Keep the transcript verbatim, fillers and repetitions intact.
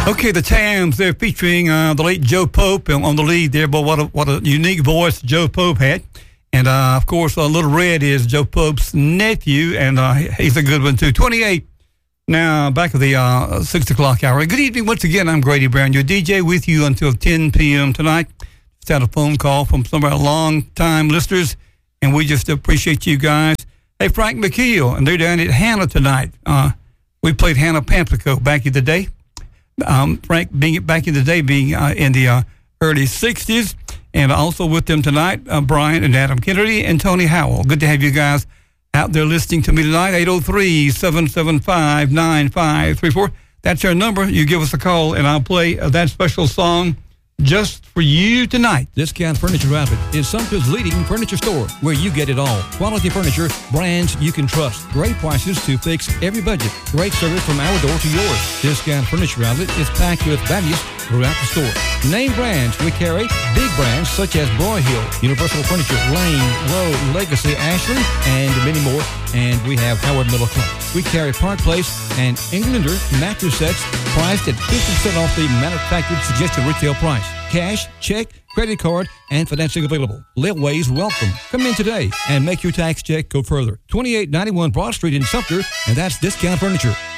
Okay, the Tams, they're featuring uh, the late Joe Pope on the lead there, but what a, what a unique voice Joe Pope had. And, uh, of course, uh, Little Red is Joe Pope's nephew, and uh, he's a good one, too. twenty-eight now, back at the uh, six o'clock hour. Good evening once again. I'm Grady Brown, your D J, with you until ten p.m. tonight. Just had a phone call from some of our long-time listeners, and we just appreciate you guys. Hey, Frank McKeel, and they're down at Hannah tonight. Uh, we played Hannah Pamplico back in the day. Um, Frank being back in the day, being uh, in the uh, early sixties, and also with them tonight, uh, Brian and Adam Kennedy and Tony Howell. Good to have you guys out there listening to me tonight. eight oh three, seven seven five, nine five three four. That's our number. You give us a call, and I'll play uh, that special song just for you tonight. Discount Furniture Outlet is Sumter's leading furniture store, where you get it all. Quality furniture, brands you can trust. Great prices to fix every budget. Great service from our door to yours. Discount Furniture Outlet is packed with values throughout the store. Name brands we carry. Big brands such as Broyhill, Universal Furniture, Lane, Lowe, Legacy, Ashland, and many more. And we have Howard Miller Clark. We carry Park Place and Englander mattress sets priced at fifty percent off the manufactured suggested retail price. Cash, check, credit card, and financing available. Leeway's welcome. Come in today and make your tax check go further. twenty-eight ninety-one Broad Street in Sumter, and that's Discount Furniture.